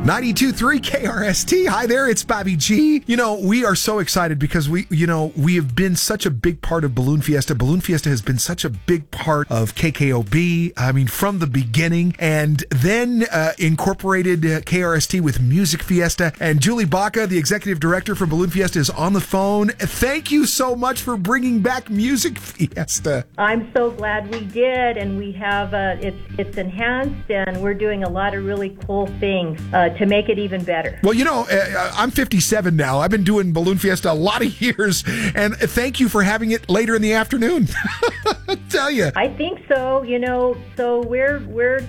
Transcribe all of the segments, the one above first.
92.3 KRST. Hi there, it's Bobby G. You know, we are so excited because we have been such a big part of Balloon Fiesta. Balloon Fiesta has been such a big part of KKOB, I mean, from the beginning, and then incorporated KRST with Music Fiesta. And Julie Baca, the executive director for Balloon Fiesta, is on the phone. Thank you so much for bringing back Music Fiesta. I'm so glad we did, and we have, it's enhanced, and we're doing a lot of really cool things to make it even better. Well, you know, I'm 57 now. I've been doing Balloon Fiesta a lot of years, and thank you for having it later in the afternoon. I tell you. I think so. So we're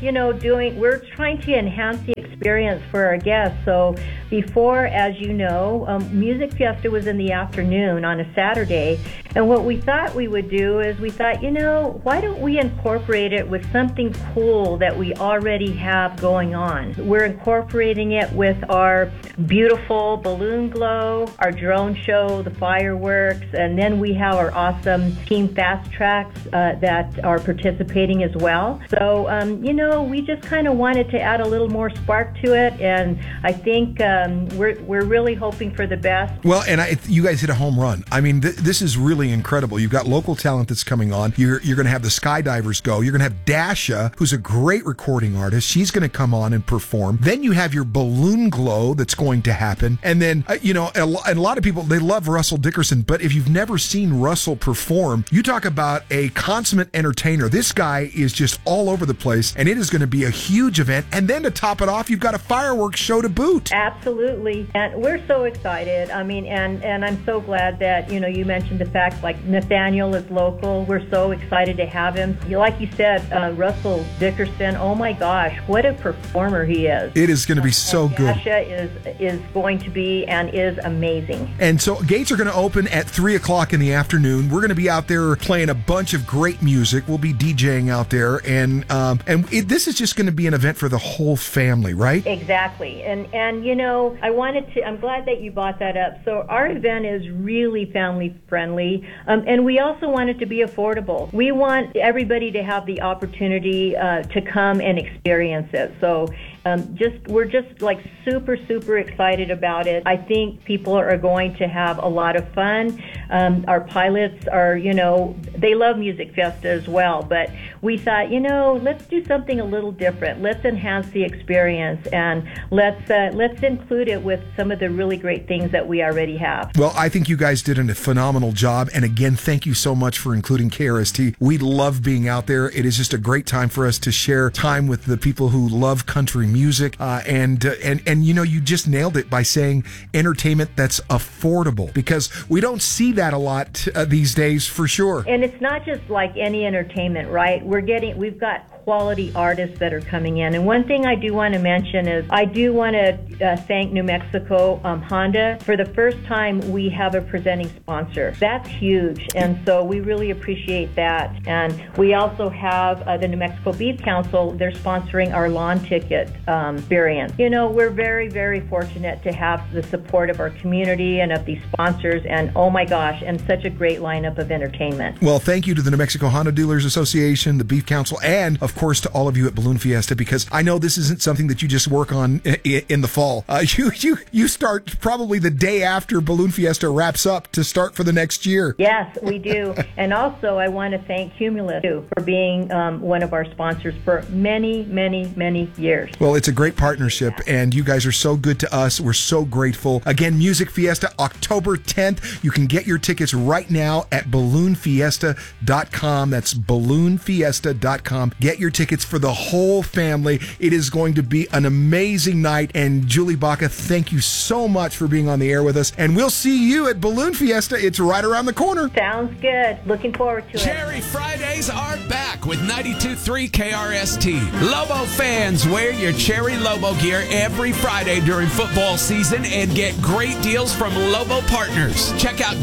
trying to enhance the experience for our guests. So before, as you know, Music Fiesta was in the afternoon on a Saturday, and what we thought we would do is we thought, why don't we incorporate it with something cool that we already have going on? We're incorporating it with our beautiful balloon glow, our drone show, the fireworks, and then we have our awesome Team Fast Tracks that are participating as well. So, we just kind of wanted to add a little more spark to it, and I think we're really hoping for the best. Well, and you guys hit a home run. I mean, this is really incredible. You've got local talent that's coming on. You're going to have the Skydivers go. You're going to have Dasha, who's a great recording artist. She's going to come on and perform. Then you have your balloon glow that's going to happen. And then, a lot of people, they love Russell Dickerson, but if you've never seen Russell perform, you talk about a consummate entertainer. This guy is just all over the place, and it is going to be a huge event. And then to top it off, you've got a fireworks show to boot. Absolutely. And we're so excited. I mean, and I'm so glad that, you mentioned the fact, like, Nathaniel is local. We're so excited to have him. Like you said, Russell Dickerson, oh my gosh, what a performer he is. It is going to be so good. Dasha is going to be and is amazing. And so gates are going to open at 3 o'clock in the afternoon. We're going to be out there playing a bunch of great music. We'll be DJing out there. And this is just going to be an event for the whole family, right? Exactly. And I'm glad that you brought that up. So our event is really family friendly. And we also want it to be affordable. We want everybody to have the opportunity to come and experience it. So we're just like super, super excited about it. I think people are going to have a lot of fun. Our pilots are, they love Music Fiesta as well, but we thought, let's do something a little different. Let's enhance the experience, and let's include it with some of the really great things that we already have. Well, I think you guys did a phenomenal job, and again, thank you so much for including KRST. We love being out there. It is just a great time for us to share time with the people who love country music, and you just nailed it by saying entertainment that's affordable, because we don't see that a lot these days, for sure. And it's not just like any entertainment, right? We've got quality artists that are coming in. And one thing I do want to mention is I do want to thank New Mexico Honda. For the first time, we have a presenting sponsor. That's huge. And so we really appreciate that. And we also have the New Mexico Beef Council. They're sponsoring our lawn ticket experience. We're very, very fortunate to have the support of our community and of these sponsors. And oh my gosh, and such a great lineup of entertainment. Well, thank you to the New Mexico Honda Dealers Association, the Beef Council, and of course to all of you at Balloon Fiesta, because I know this isn't something that you just work on in the fall. You start probably the day after Balloon Fiesta wraps up to start for the next year. Yes, we do. And also I want to thank Cumulus too for being one of our sponsors for many, many, many years. Well, it's a great partnership, and you guys are so good to us. We're so grateful. Again, Music Fiesta, October 10th. You can get your tickets right now at balloonfiesta.com. That's balloonfiesta.com. Get your tickets for the whole family. It is going to be an amazing night. And Julie Baca, thank you so much for being on the air with us. And we'll see you at Balloon Fiesta. It's right around the corner. Sounds good. Looking forward to it. Cherry Fridays are back with 92.3 KRST. Lobo fans, wear your Cherry Lobo gear every Friday during football season and get great deals from Lobo partners. Check out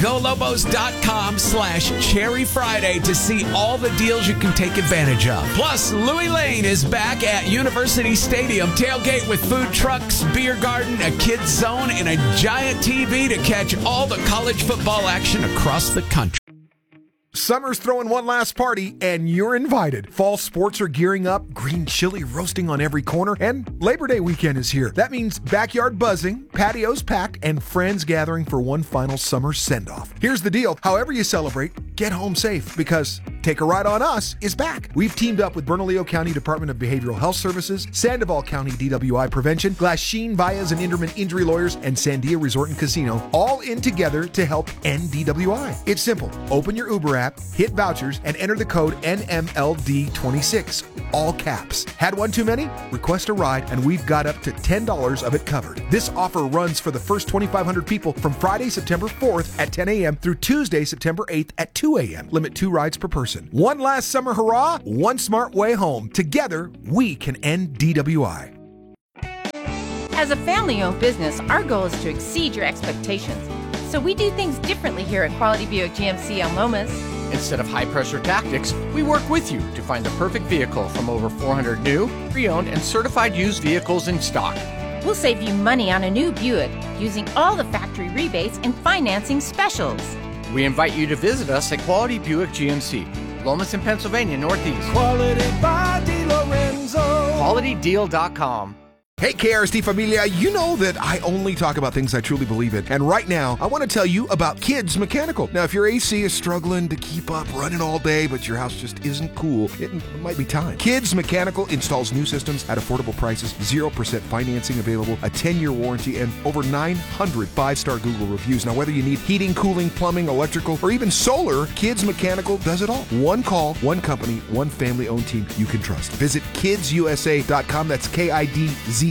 golobos.com/Cherry Friday to see all the deals you can take advantage of. Plus, Louis Lane is back at University Stadium. Tailgate with food trucks, beer garden, a kids zone, and a giant TV to catch all the college football action across the country. Summer's throwing one last party, and you're invited. Fall sports are gearing up, green chili roasting on every corner, and Labor Day weekend is here. That means backyard buzzing, patios packed, and friends gathering for one final summer send-off. Here's the deal. However you celebrate, get home safe, because Take a Ride on Us is back. We've teamed up with Bernalillo County Department of Behavioral Health Services, Sandoval County DWI Prevention, Glasheen, Baez, and Inderman Injury Lawyers, and Sandia Resort and Casino, all in together to help end DWI. It's simple. Open your Uber app, hit vouchers, and enter the code NMLD26, all caps. Had one too many? Request a ride, and we've got up to $10 of it covered. This offer runs for the first 2,500 people from Friday, September 4th at 10 a.m. through Tuesday, September 8th at 2 a.m. Limit 2 rides per person. One last summer hurrah, one smart way home. Together, we can end DWI. As a family-owned business, our goal is to exceed your expectations. So we do things differently here at Quality Buick GMC on Lomas. Instead of high-pressure tactics, we work with you to find the perfect vehicle from over 400 new, pre-owned, and certified used vehicles in stock. We'll save you money on a new Buick using all the factory rebates and financing specials. We invite you to visit us at Quality Buick GMC, Lomas in Pennsylvania, Northeast. Quality by DiLorenzo. QualityDeal.com. Hey, KRST Familia, you know that I only talk about things I truly believe in. And right now, I want to tell you about Kids Mechanical. Now, if your AC is struggling to keep up running all day, but your house just isn't cool, it might be time. Kids Mechanical installs new systems at affordable prices, 0% financing available, a 10-year warranty, and over 900 5-star Google reviews. Now, whether you need heating, cooling, plumbing, electrical, or even solar, Kids Mechanical does it all. One call, one company, one family-owned team you can trust. Visit kidsusa.com. That's KIDZUSA.com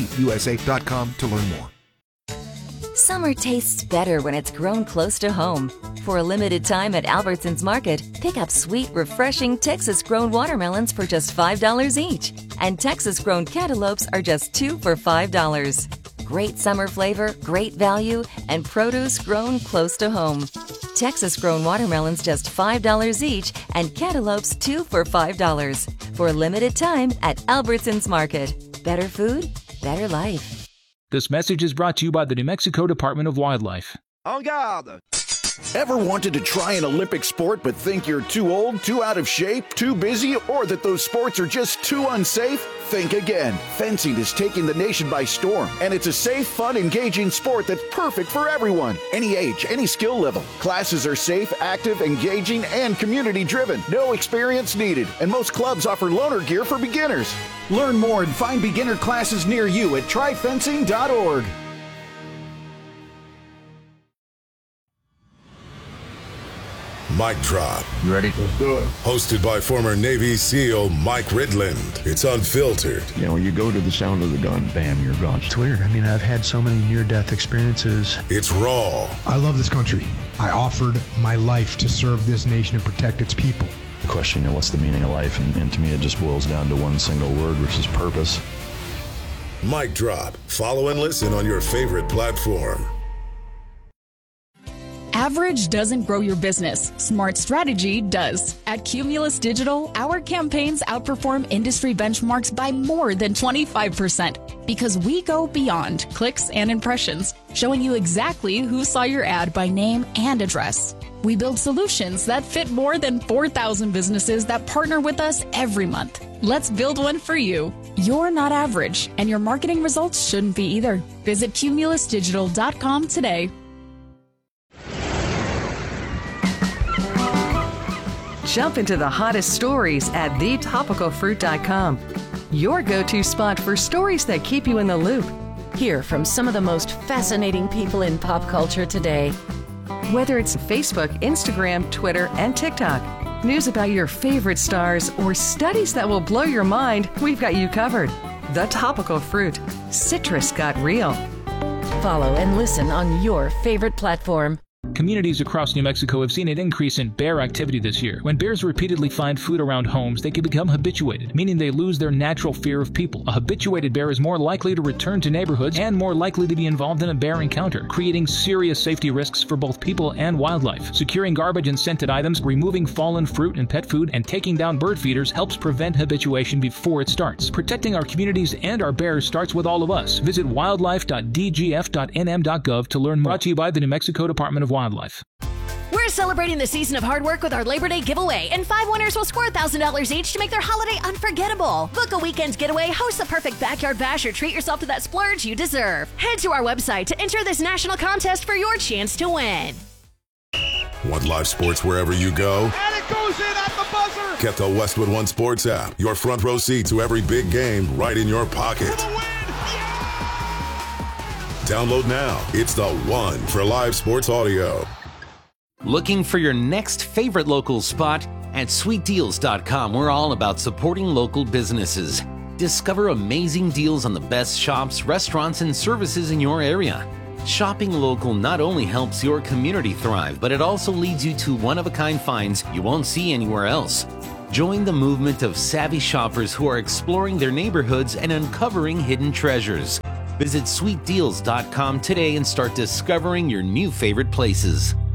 to learn more. Summer tastes better when it's grown close to home. For a limited time at Albertsons Market, pick up sweet, refreshing Texas-grown watermelons for just $5 each. And Texas-grown cantaloupes are just $2 for $5. Great summer flavor, great value, and produce grown close to home. Texas-grown watermelons just $5 each, and cantaloupes $2 for $5. For a limited time at Albertsons Market. Better food, better life. This message is brought to you by the New Mexico Department of Wildlife. En garde! Ever wanted to try an Olympic sport but think you're too old, too out of shape, too busy, or that those sports are just too unsafe? Think again. Fencing is taking the nation by storm, and it's a safe, fun, engaging sport that's perfect for everyone. Any age, any skill level. Classes are safe, active, engaging, and community-driven. No experience needed, and most clubs offer loaner gear for beginners. Learn more and find beginner classes near you at tryfencing.org. Mic Drop. You ready? Let's do it. Hosted by former Navy SEAL Mike Ridland. It's unfiltered. You know, when you go to the sound of the gun, bam, you're gone. It's weird. I mean, I've had so many near-death experiences. It's raw. I love this country. I offered my life to serve this nation and protect its people. The question, you know, what's the meaning of life? And to me, it just boils down to one single word, which is purpose. Mic Drop. Follow and listen on your favorite platform. Average doesn't grow your business. Smart strategy does. At Cumulus Digital, our campaigns outperform industry benchmarks by more than 25% because we go beyond clicks and impressions, showing you exactly who saw your ad by name and address. We build solutions that fit more than 4,000 businesses that partner with us every month. Let's build one for you. You're not average, and your marketing results shouldn't be either. Visit cumulusdigital.com today. Jump into the hottest stories at thetopicalfruit.com. Your go-to spot for stories that keep you in the loop. Hear from some of the most fascinating people in pop culture today. Whether it's Facebook, Instagram, Twitter, and TikTok, news about your favorite stars, or studies that will blow your mind, we've got you covered. The Topical Fruit. Citrus got real. Follow and listen on your favorite platform. Communities across New Mexico have seen an increase in bear activity this year. When bears repeatedly find food around homes, they can become habituated, meaning they lose their natural fear of people. A habituated bear is more likely to return to neighborhoods and more likely to be involved in a bear encounter, creating serious safety risks for both people and wildlife. Securing garbage and scented items, removing fallen fruit and pet food, and taking down bird feeders helps prevent habituation before it starts. Protecting our communities and our bears starts with all of us. Visit wildlife.dgf.nm.gov to learn more. Brought to you by the New Mexico Department of Wildlife. We're celebrating the season of hard work with our Labor Day giveaway, and 5 winners will score $1,000 each to make their holiday unforgettable. Book a weekend getaway, host the perfect backyard bash, or treat yourself to that splurge you deserve. Head to our website to enter this national contest for your chance to win. Want live sports wherever you go? And it goes in at the buzzer. Get the Westwood One Sports app. Your front row seat to every big game right in your pocket. Download now. It's the one for live sports audio. Looking for your next favorite local spot? At sweetdeals.com, we're all about supporting local businesses. Discover amazing deals on the best shops, restaurants, and services in your area. Shopping local not only helps your community thrive, but it also leads you to one-of-a-kind finds you won't see anywhere else. Join the movement of savvy shoppers who are exploring their neighborhoods and uncovering hidden treasures. Visit sweetdeals.com today and start discovering your new favorite places.